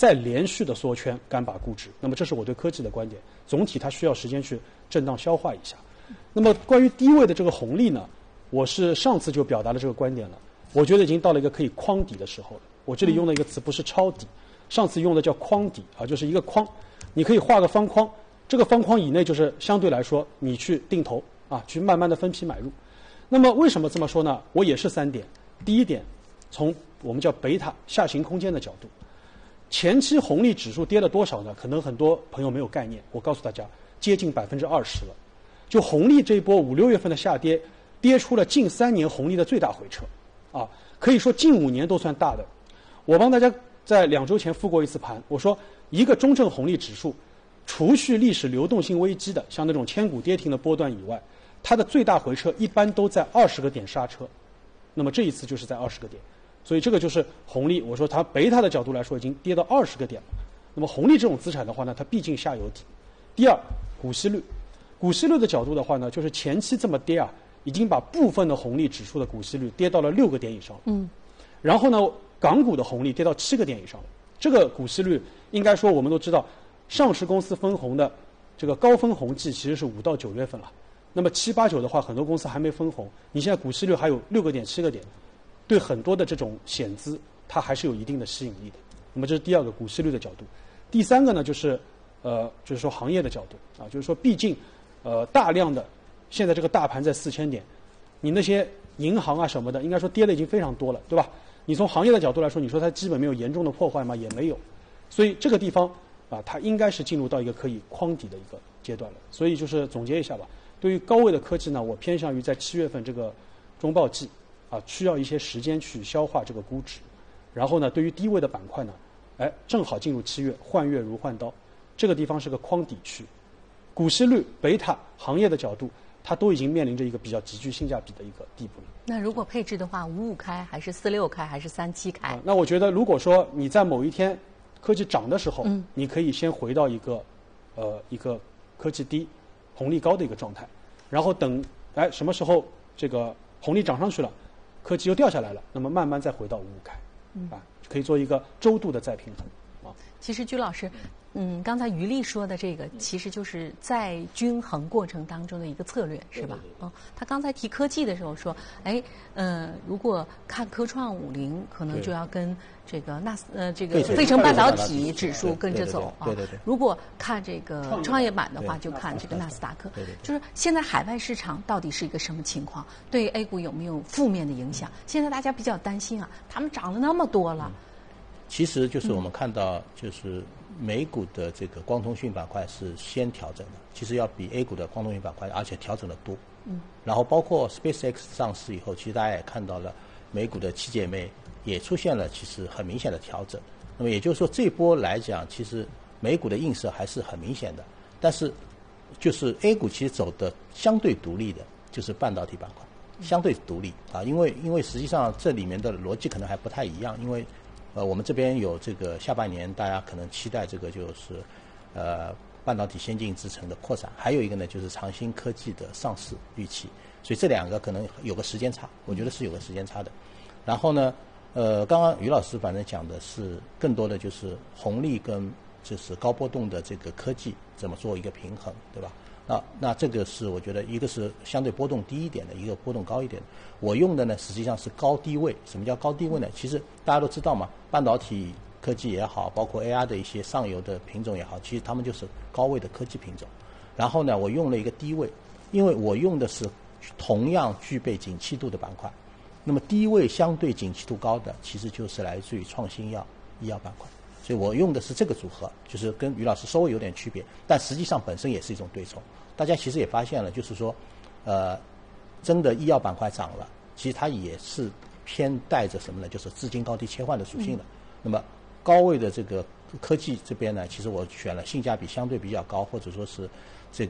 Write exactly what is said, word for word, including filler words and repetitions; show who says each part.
Speaker 1: 再连续的缩圈干拔估值。那么这是我对科技的观点，总体它需要时间去震荡消化一下。那么关于低位的这个红利呢，我是上次就表达了这个观点了，我觉得已经到了一个可以框底的时候了。我这里用的一个词不是抄底，上次用的叫框底啊，就是一个框，你可以画个方框，这个方框以内就是相对来说你去定投啊，去慢慢的分批买入。那么为什么这么说呢？我也是三点。第一点，从我们叫贝塔下行空间的角度，前期红利指数跌了多少呢？可能很多朋友没有概念，我告诉大家，接近百分之二十了。就红利这一波五六月份的下跌，跌出了近三年红利的最大回撤，啊，可以说近五年都算大的。我帮大家在两周前复过一次盘，我说一个中证红利指数，除去历史流动性危机的，像那种千股跌停的波段以外，它的最大回撤一般都在二十个点刹车，那么这一次就是在二十个点，所以这个就是红利。我说它贝塔的角度来说，已经跌到二十个点了。那么红利这种资产的话呢，它毕竟下游底。第二，股息率。股息率的角度的话呢，就是前期这么跌啊，已经把部分的红利指数的股息率跌到了六个点以上。嗯。然后呢，港股的红利跌到七个点以上。这个股息率应该说我们都知道，上市公司分红的这个高分红季其实是五到九月份了。那么七八九的话，很多公司还没分红，你现在股息率还有六个点、七个点，对很多的这种险资，它还是有一定的吸引力的。那么这是第二个股息率的角度。第三个呢，就是呃，就是说行业的角度啊，就是说毕竟。呃，大量的，现在这个大盘在四千点，你那些银行啊什么的，应该说跌的已经非常多了，对吧？你从行业的角度来说，你说它基本没有严重的破坏吗？也没有，所以这个地方啊，它应该是进入到一个可以框底的一个阶段了。所以就是总结一下吧，对于高位的科技呢，我偏向于在七月份这个中报季啊，需要一些时间去消化这个估值。然后呢，对于低位的板块呢，哎，正好进入七月，换月如换刀，这个地方是个框底区。股息率、贝塔行业的角度，它都已经面临着一个比较极具性价比的一个地步了。
Speaker 2: 那如果配置的话，五五开还是四六开还是三七开？
Speaker 1: 啊，那我觉得，如果说你在某一天科技涨的时候，嗯，你可以先回到一个呃一个科技低、红利高的一个状态，然后等哎什么时候这个红利涨上去了，科技又掉下来了，那么慢慢再回到五五开，嗯，啊，可以做一个周度的再平衡。啊，
Speaker 2: 其实居老师。嗯，刚才于丽说的这个，其实就是在均衡过程当中的一个策略，是吧？嗯，他刚才提科技的时候说，哎，呃，如果看科创五零，可能就要跟这个纳斯呃这个费城半导体指数跟着走啊。
Speaker 1: 对对对。
Speaker 2: 如果看这个创业板的话，就看这个纳斯达克。
Speaker 1: 对对。
Speaker 2: 就是现在海外市场到底是一个什么情况？对 A 股有没有负面的影响？现在大家比较担心啊，他们涨了那么多了。
Speaker 3: 其实就是我们看到，就是美股的这个光通讯板块是先调整的，其实要比 A 股的光通讯板块，而且调整的多。嗯。然后包括 SpaceX 上市以后，其实大家也看到了，美股的七姐妹也出现了其实很明显的调整。那么也就是说，这波来讲，其实美股的映射还是很明显的。但是，就是 A 股其实走的相对独立的，就是半导体板块，相对独立啊，因为因为实际上这里面的逻辑可能还不太一样，因为。呃，我们这边有这个下半年，大家可能期待这个就是，呃，半导体先进制程的扩展，还有一个呢就是长兴科技的上市预期，所以这两个可能有个时间差，我觉得是有个时间差的。然后呢，呃，刚刚于老师反正讲的是更多的就是红利跟就是高波动的这个科技怎么做一个平衡，对吧？啊，那这个是我觉得一个是相对波动低一点的，一个波动高一点的。我用的呢实际上是高低位。什么叫高低位呢？其实大家都知道嘛，半导体科技也好，包括 A I 的一些上游的品种也好，其实它们就是高位的科技品种。然后呢，我用了一个低位，因为我用的是同样具备景气度的板块。那么低位相对景气度高的，其实就是来自于创新药、医药板块。所以我用的是这个组合，就是跟于老师稍微有点区别，但实际上本身也是一种对冲。大家其实也发现了，就是说，呃，真的医药板块涨了，其实它也是偏带着什么呢？就是资金高低切换的属性的。嗯、那么高位的这个科技这边呢，其实我选了性价比相对比较高，或者说是这